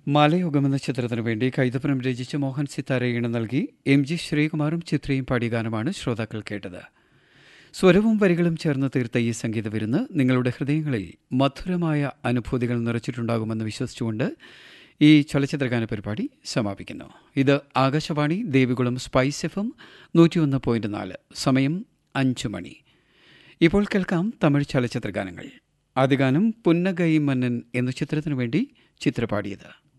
മാലയുഗം എന്ന ചിത്രത്തിനു വേണ്ടി കൈതപ്പുറം രചിച്ച് മോഹൻ സിത്താര ഈണം നൽകി എം ജി ശ്രീകുമാറും ചിത്രയും പാടിയ ഗാനമാണ് ശ്രോതാക്കൾ കേട്ടത്. സ്വരവും വരികളും ചേർന്ന് തീർത്ത ഈ സംഗീത വിരുന്ന് നിങ്ങളുടെ ഹൃദയങ്ങളിൽ മധുരമായ അനുഭൂതികൾ നിറച്ചിട്ടുണ്ടാകുമെന്ന് വിശ്വസിച്ചുകൊണ്ട് ഈ ചലച്ചിത്രഗാന പരിപാടി സമാപിക്കുന്നു. ഇത് ആകാശവാണി ദേവികുളം സ്പൈസ് FM 101.4. സമയം 5 മണി. ഇപ്പോൾ കേൾക്കാം തമിഴ് ചലച്ചിത്രഗാനങ്ങൾ. ആദ്യ ഗാനം പുന്നഗൈ മന്നൻ എന്ന ചിത്രത്തിനു വേണ്ടി ചിത്രപാടിയത്.